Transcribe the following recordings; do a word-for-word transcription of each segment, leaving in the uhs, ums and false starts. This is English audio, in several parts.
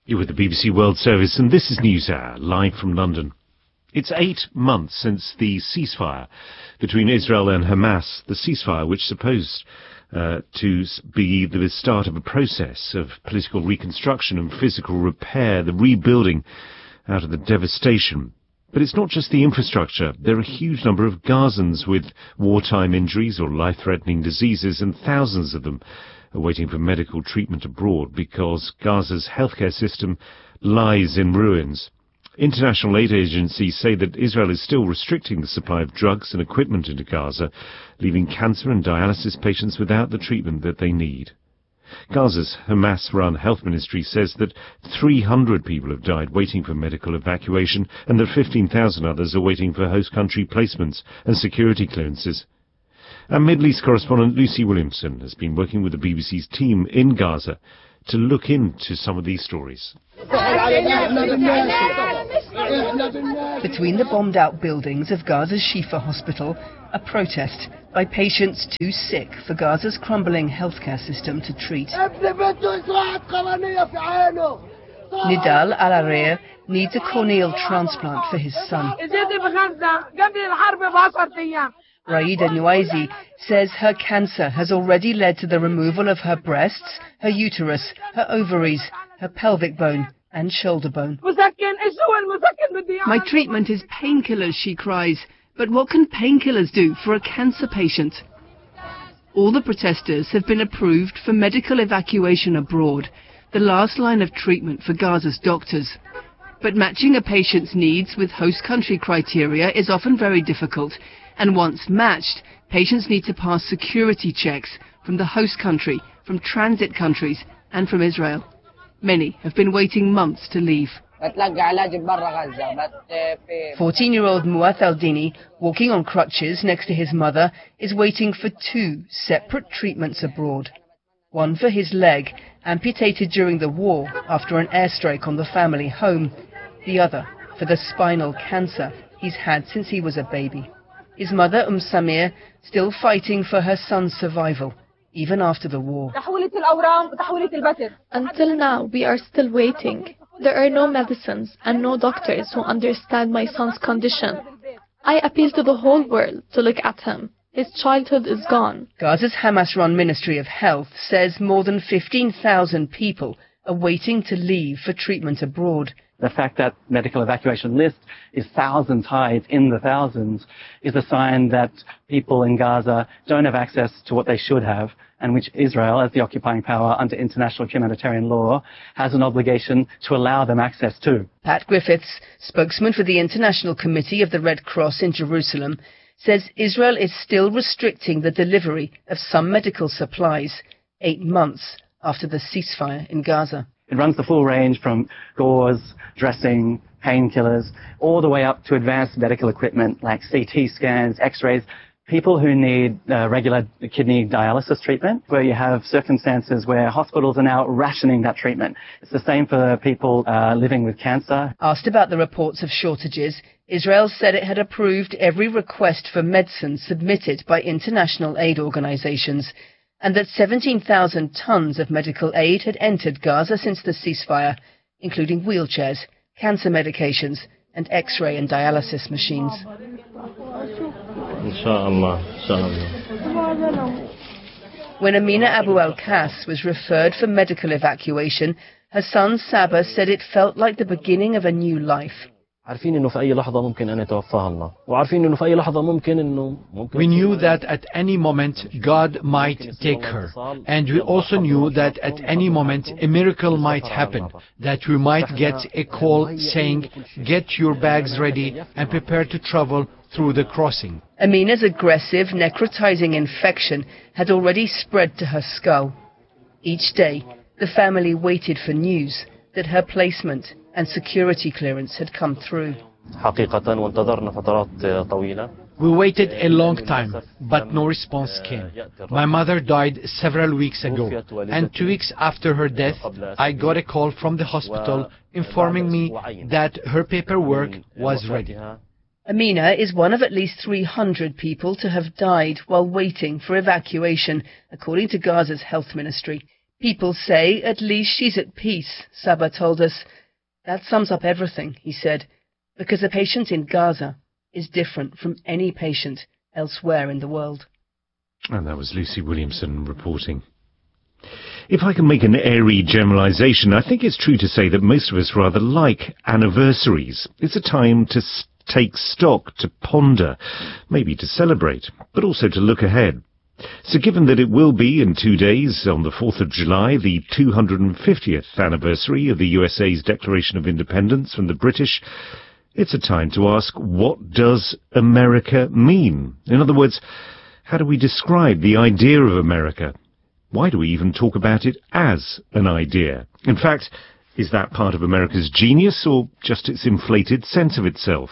You're with the B B C World Service, and this is NewsHour, live from London. It's eight months since the ceasefire between Israel and Hamas, the ceasefire which is supposed uh, to be the start of a process of political reconstruction and physical repair, the rebuilding out of the devastation. But it's not just the infrastructure. There are a huge number of Gazans with wartime injuries or life-threatening diseases, and thousands of them are waiting for medical treatment abroad because Gaza's healthcare system lies in ruins. International aid agencies say that Israel is still restricting the supply of drugs and equipment into Gaza, leaving cancer and dialysis patients without the treatment that they need. Gaza's Hamas-run health ministry says that three hundred people have died waiting for medical evacuation and that fifteen thousand others are waiting for host country placements and security clearances. Our Middle East correspondent Lucy Williamson has been working with the B B C's team in Gaza to look into some of these stories. Between the bombed-out buildings of Gaza's Shifa hospital, a protest by patients too sick for Gaza's crumbling healthcare system to treat. Nidal Al-Arir needs a corneal transplant for his son. Raida Nuaizi says her cancer has already led to the removal of her breasts, her uterus, her ovaries, her pelvic bone and shoulder bone. My treatment is painkillers, she cries. But what can painkillers do for a cancer patient? All the protesters have been approved for medical evacuation abroad, the last line of treatment for Gaza's doctors. But matching a patient's needs with host country criteria is often very difficult. And once matched, patients need to pass security checks from the host country, from transit countries, and from Israel. Many have been waiting months to leave. fourteen-year-old Muath Al-Dini, walking on crutches next to his mother, is waiting for two separate treatments abroad. One for his leg, amputated during the war after an airstrike on the family home. The other for the spinal cancer he's had since he was a baby. His mother, Umm Samir, still fighting for her son's survival, even after the war. Until now, we are still waiting. There are no medicines and no doctors who understand my son's condition. I appeal to the whole world to look at him. His childhood is gone. Gaza's Hamas-run Ministry of Health says more than fifteen thousand people are waiting to leave for treatment abroad. The fact that medical evacuation list is thousands high, it's in the thousands, is a sign that people in Gaza don't have access to what they should have, and which Israel, as the occupying power under international humanitarian law, has an obligation to allow them access to. Pat Griffiths, spokesman for the International Committee of the Red Cross in Jerusalem, says Israel is still restricting the delivery of some medical supplies eight months after the ceasefire in Gaza. It runs the full range from gauze, dressing, painkillers, all the way up to advanced medical equipment like C T scans, X-rays. People who need uh, regular kidney dialysis treatment, where you have circumstances where hospitals are now rationing that treatment. It's the same for people uh, living with cancer. Asked about the reports of shortages, Israel said it had approved every request for medicine submitted by international aid organizations, and that seventeen thousand tons of medical aid had entered Gaza since the ceasefire, including wheelchairs, cancer medications, and X-ray and dialysis machines. When Amina Abu al-Kas was referred for medical evacuation, her son Saba said it felt like the beginning of a new life. We knew that at any moment God might take her, and we also knew that at any moment a miracle might happen, that we might get a call saying, "Get your bags ready and prepare to travel through the crossing." Amina's aggressive, necrotizing infection had already spread to her skull. Each day, the family waited for news that her placement and security clearance had come through. We waited a long time, but no response came. My mother died several weeks ago, and two weeks after her death, I got a call from the hospital informing me that her paperwork was ready. Amina is one of at least three hundred people to have died while waiting for evacuation, according to Gaza's health ministry. People say at least she's at peace, Saba told us. That sums up everything, he said, because a patient in Gaza is different from any patient elsewhere in the world. And that was Lucy Williamson reporting. If I can make an airy generalization, I think it's true to say that most of us rather like anniversaries. It's a time to s- take stock, to ponder, maybe to celebrate, but also to look ahead. So given that it will be in two days, on the fourth of July, the two hundred fiftieth anniversary of the U S A's Declaration of Independence from the British, it's a time to ask, what does America mean? In other words, how do we describe the idea of America? Why do we even talk about it as an idea? In fact, is that part of America's genius or just its inflated sense of itself?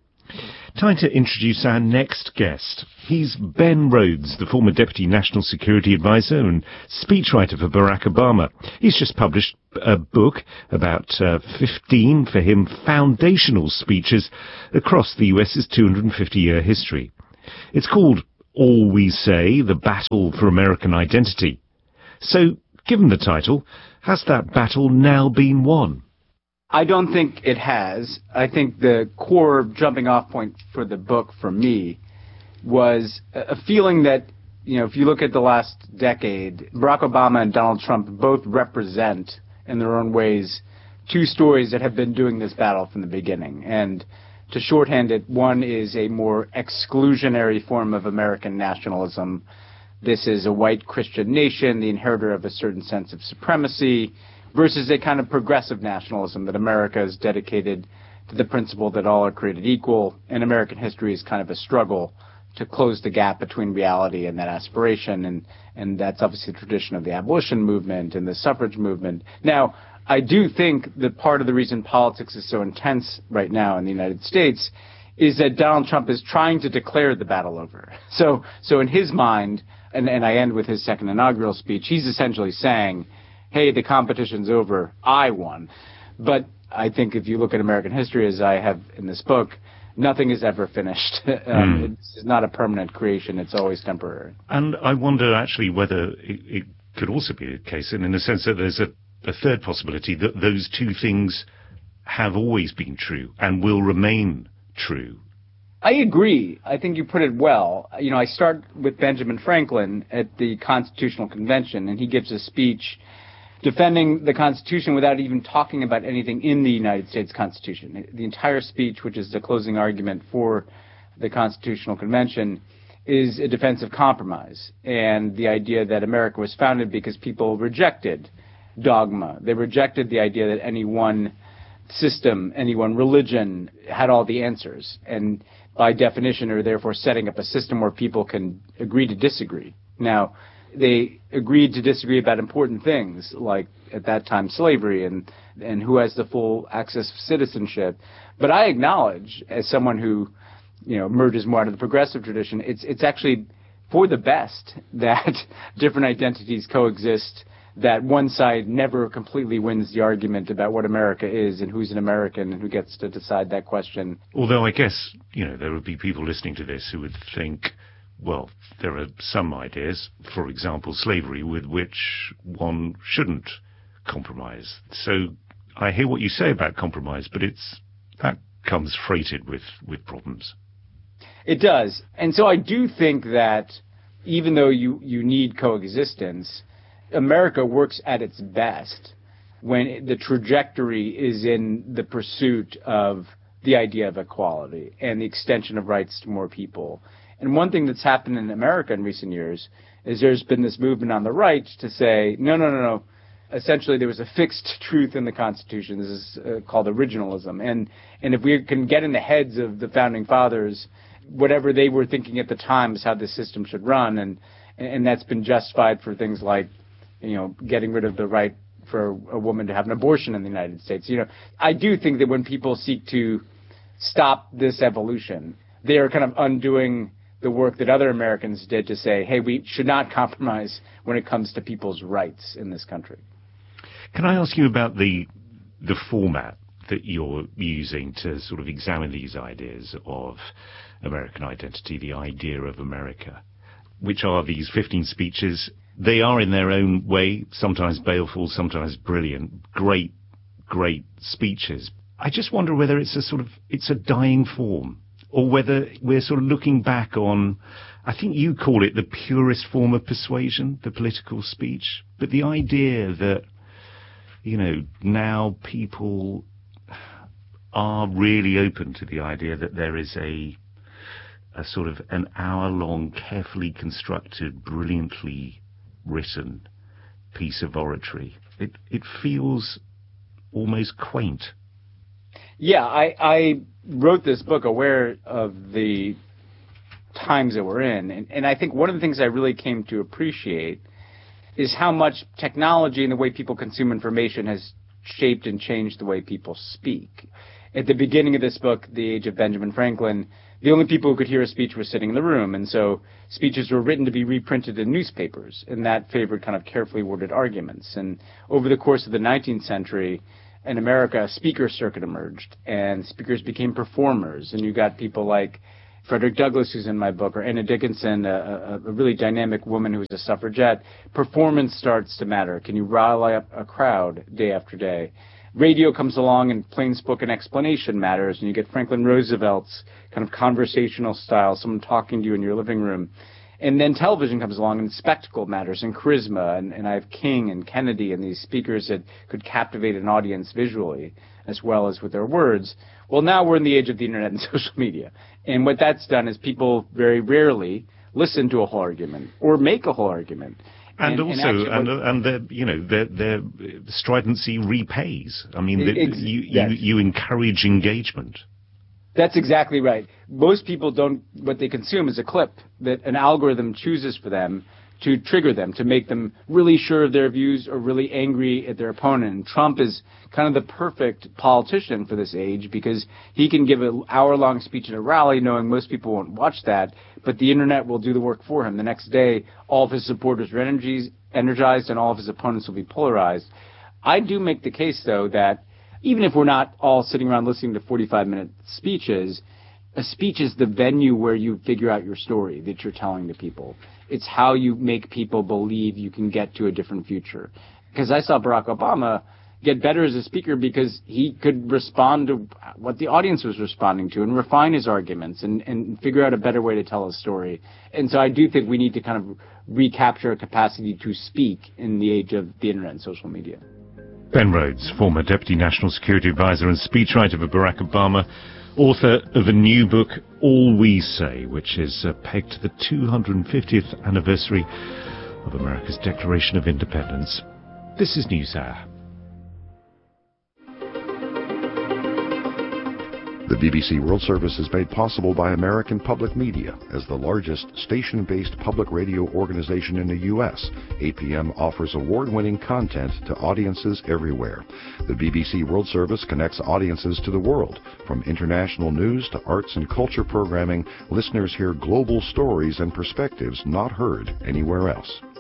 Time to introduce our next guest. He's Ben Rhodes, the former Deputy National Security Advisor and speechwriter for Barack Obama. He's just published a book about uh, fifteen, for him, foundational speeches across the U S's two hundred fifty year history. It's called All We Say, The Battle for American Identity. So, given the title, has that battle now been won? I don't think it has. I think the core jumping off point for the book for me was a feeling that, you know, if you look at the last decade, Barack Obama and Donald Trump both represent, in their own ways, two stories that have been doing this battle from the beginning. And to shorthand it, one is a more exclusionary form of American nationalism. This is a white Christian nation, the inheritor of a certain sense of supremacy, versus a kind of progressive nationalism that America is dedicated to the principle that all are created equal, and American history is kind of a struggle to close the gap between reality and that aspiration, and, and that's obviously the tradition of the abolition movement and the suffrage movement. Now, I do think that part of the reason politics is so intense right now in the United States is that Donald Trump is trying to declare the battle over. So, so in his mind, and, and I end with his second inaugural speech, he's essentially saying, hey, the competition's over, I won. But I think if you look at American history, as I have in this book, nothing is ever finished. um, mm. It's not a permanent creation, it's always temporary. And I wonder actually whether it, it could also be the case, and in the sense that there's a, a third possibility, that those two things have always been true and will remain true. I agree. I think you put it well. You know, I start with Benjamin Franklin at the Constitutional Convention, and he gives a speech defending the Constitution without even talking about anything in the United States Constitution. The entire speech, which is the closing argument for the Constitutional Convention, is a defense of compromise and the idea that America was founded because people rejected dogma. They rejected the idea that any one system, any one religion had all the answers, and by definition are therefore setting up a system where people can agree to disagree. Now, they agreed to disagree about important things, like, at that time, slavery and, and who has the full access to citizenship. But I acknowledge, as someone who, you know, emerges more out of the progressive tradition, it's, it's actually for the best that different identities coexist, that one side never completely wins the argument about what America is and who's an American and who gets to decide that question. Although I guess, you know, there would be people listening to this who would think, well, there are some ideas, for example, slavery, with which one shouldn't compromise. So I hear what you say about compromise, but it's that comes freighted with, with problems. It does. And so I do think that even though you, you need coexistence, America works at its best when the trajectory is in the pursuit of the idea of equality and the extension of rights to more people. And one thing that's happened in America in recent years is there's been this movement on the right to say, no, no, no, no. Essentially, there was a fixed truth in the Constitution. This is uh, called originalism. And and if we can get in the heads of the Founding Fathers, whatever they were thinking at the time is how this system should run. And and that's been justified for things like, you know, getting rid of the right for a woman to have an abortion in the United States. You know, I do think that when people seek to stop this evolution, they are kind of undoing the work that other Americans did to say, hey, we should not compromise when it comes to people's rights in this country. Can I ask you about the the format that you're using to sort of examine these ideas of American identity, the idea of America? which are these fifteen speeches. They are in their own way, sometimes baleful, sometimes brilliant, great, great speeches. I just wonder whether it's a sort of, it's a dying form, or whether we're sort of looking back on, I think you call it the purest form of persuasion, the political speech, but the idea that, you know, now people are really open to the idea that there is a a sort of an hour-long, carefully constructed, brilliantly written piece of oratory. It it feels almost quaint. Yeah, I, I wrote this book aware of the times that we're in, and, and I think one of the things I really came to appreciate is how much technology and the way people consume information has shaped and changed the way people speak. At the beginning of this book, The Age of Benjamin Franklin, the only people who could hear a speech were sitting in the room, and so speeches were written to be reprinted in newspapers, and that favored kind of carefully worded arguments. And over the course of the nineteenth century, in America, a speaker circuit emerged, and speakers became performers, and you got people like Frederick Douglass, who's in my book, or Anna Dickinson, a, a, a really dynamic woman who was a suffragette. Performance starts to matter. Can you rally up a crowd day after day? Radio comes along and plain spoken explanation matters, and you get Franklin Roosevelt's kind of conversational style, someone talking to you in your living room. And then television comes along and spectacle matters and charisma, and, and I have King and Kennedy and these speakers that could captivate an audience visually as well as with their words. Well, now we're in the age of the internet and social media. And what that's done is people very rarely listen to a whole argument or make a whole argument. And, and also, and, and, and their, you know, their, their stridency repays. I mean, the, ex- you, yes. you, you encourage engagement. That's exactly right. Most people don't, what they consume is a clip that an algorithm chooses for them to trigger them, to make them really sure of their views or really angry at their opponent. And Trump is kind of the perfect politician for this age because he can give an hour-long speech at a rally knowing most people won't watch that, but the internet will do the work for him. The next day, all of his supporters are energized and all of his opponents will be polarized. I do make the case, though, that even if we're not all sitting around listening to forty-five minute speeches, a speech is the venue where you figure out your story that you're telling to people. It's how you make people believe you can get to a different future. Because I saw Barack Obama get better as a speaker because he could respond to what the audience was responding to and refine his arguments and, and figure out a better way to tell a story. And so I do think we need to kind of recapture a capacity to speak in the age of the internet and social media. Ben Rhodes, former Deputy National Security Advisor and speechwriter for Barack Obama, author of a new book, All We Say, which is uh, pegged to the two hundred fiftieth anniversary of America's Declaration of Independence. This is NewsHour. The B B C World Service is made possible by American Public Media. As the largest station-based public radio organization in the U S, A P M offers award-winning content to audiences everywhere. The B B C World Service connects audiences to the world. From international news to arts and culture programming, listeners hear global stories and perspectives not heard anywhere else.